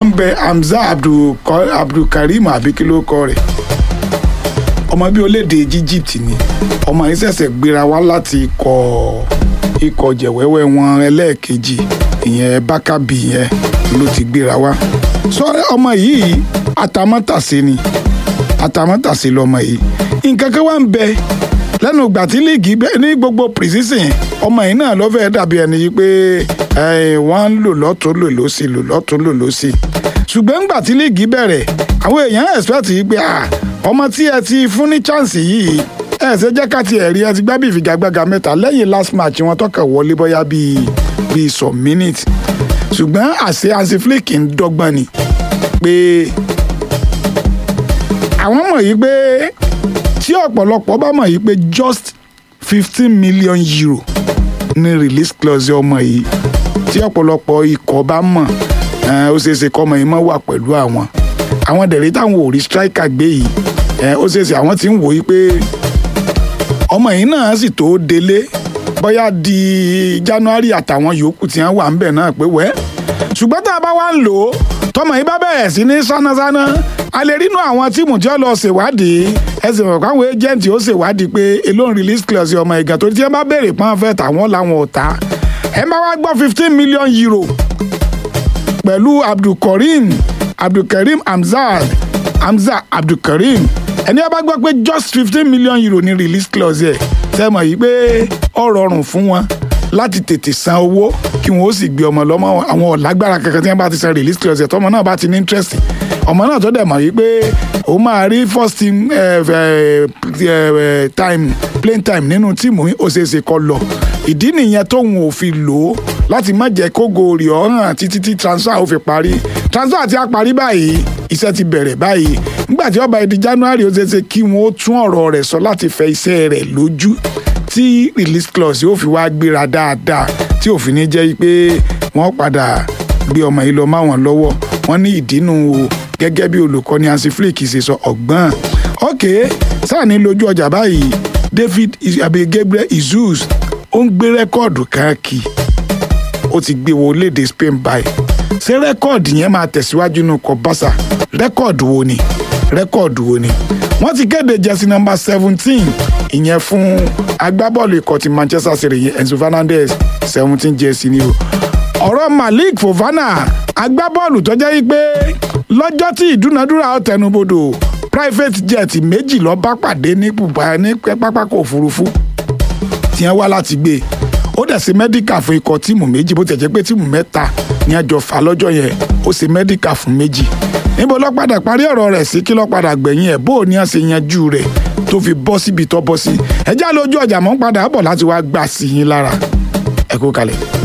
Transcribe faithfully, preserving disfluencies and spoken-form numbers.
kan bẹ Hamza Abdulkareem àbí kí ló kọ rẹ̀ ọmọ bíi olédè Egypt ni ọmọ yìí ṣẹ̀ṣẹ̀ gbéra wá láti ikọ̀ ikọ̀ jẹ̀wẹ́wẹ́ wọn ẹlẹ́ẹ̀kejì ìyẹn Bákàbí yẹn ló ti gbéra wá sọ ọmọ yìí àtàmọ́tàsé ni àtàmọ́tàsé lọmọ yìí nǹkan kan wá ń bẹ lẹ́nu ìgbà tí líìgì ní gbogbo precision ọmọ yìí náà lọ́fẹ̀ẹ́ dàbí ẹni yìí pé wọ́n ń lò lọ́tún lò lọ́sì lò lọ́tún lò lọ́sì ṣùgbọ́n ńgbà tí líìgì bẹ̀rẹ̀ àwọn èèyàn expect yìí pé ọmọ tí ẹ ti fún ní chance yìí ẹ ṣe jẹ́ ká ti ẹ̀rí ẹ ti gbá bí ìfigagbága mẹ́ta lẹ́yìn last match wọn tọ́ka wọlé bóyá bíi bíi some minutes ṣùgbọ́n àṣẹ Hansi Flick ń dọ́gbọ́n ni pé àwọn mọ̀ yìí pé tí ọ̀pọ̀lọpọ̀ bá mọ̀ yìí pé just fifteen million euro ní release clause ọmọ yìí tí ọ̀pọ̀lọpọ̀ ikọ̀ bá mọ̀ ó ṣeéṣe kọ́ ọmọ yìí mọ́ wà pẹ̀lú àwọn àwọn dẹ̀rẹ́ táwọn ò rí striker gbé yìí ó ṣeéṣe àwọn tí ń wò yìí pé ọmọ yìí náà sì tó délé bóyá di January àtàwọn yòókù tí wọ́n wà ń bẹ̀ náà pé wẹ́ ṣùgbọ́n tá a bá wá ń lò ó tọmọ yìí bá bẹ̀rẹ̀ sí ní sánásáná a lè rínú àwọn tíìmù tí ó lọ ṣèwádìí ẹsẹ̀ mọ̀ káwọn agent ó ṣèwádìí pé èló ń release clause ọmọ ìgàn torí tí wọ́n bá béèrè pọ́n fẹ́ tàwọn làwọn ò ta ẹ̀ ń bá wá gbọ́ fifteen million euro pẹ̀lú Abdulkareem Abdulkareem Hamzat Hamza Abdulkareem ẹni wọ́n bá gbọ́ pé just fifteen million euro ní release clause ẹ̀ sẹ́mọ̀ yìí pé ó rọrùn fún wọn láti tètè san owó kí wọn ó sì gbé ọmọ lọ́mọ àwọn ọ̀lágbára kankan tí wọ́n bá ti san release clause ẹ̀ tọ́mọ náà bá ti ní interest ọmọ náà tó dẹ̀ mọ̀ yìí pé ó máa rí first team uh, uh, time playing time nínú tíìmù ó ṣeéṣe kó lọ ìdí nìyẹn tóun ò fi lò ó láti má jẹ́ kó gòrì ọ̀hún títí tí transfer ó fi parí transfer tí a parí báyìí iṣẹ́ ti bẹ̀rẹ̀ báyìí nígbà tí ó bá di January ó ṣeéṣe kí wọ́n ó tún ọ̀rọ̀ rẹ̀ sọ láti fẹ́ iṣẹ́ rẹ̀ lójú tí release clause yóò fi wá gbéra dáadáa tí òfin ní jẹ́ pé wọ́n padà gbé ọmọ yìí lọ máwọn lọ́wọ́ wọ́n ní ìdínú o gẹ́gẹ́ bí olùkọ́ni Hansi Flick ṣe sọ ọ̀gbọ́n ok sáà ní lójú ọjà báyìí David abe Gabriel Jesus ó ń gbé rẹ́kọ̀dù káàkiri ó ti gbé wo léde Spain báyìí ṣé rẹ́kọ̀dù yẹn máa tẹ̀síwájú nínú kọ Barca rẹ́kọ̀dù wo ni rẹ́kọ̀dù wo ni wọ́n ti kéde jẹ́sí nọ́mbà seventeen ìyẹn fún agbábọ́ọ̀lù ikọ̀ ti Manchester City yẹn Enzo Fernandez seventeen jẹ́sí ni o ọ̀rọ̀ Malik Fofana agbábọ́ọ̀lù tó jẹ́ pé lọ́jọ́ tí ìdúnadúrà ó tẹnubodò private jet méjì ló bá pàdé ní pupa ní pápákọ̀ òfurufú tí wọ́n wá láti gbé ó dẹ̀ ṣe mẹ́díkà fún ikọ̀ tíìmù méjì bó tẹ̀ jẹ́ pé tíìmù mẹ́ta ní àjọ fà lọ́jọ́ yẹn ó ṣe mẹ́díkà fún méjì níbo ló padà parí ọ̀rọ̀ rẹ̀ sí kí ló padà gbẹ̀yìn ẹ̀ bó o ní à ṣe yanjú rẹ̀ tó fi bọ́ síbi tó bọ́ sí ẹjá lójú ọjà mọ́ ń padà bọ̀ láti wá gbà sí yín lára ẹ kú kalẹ̀.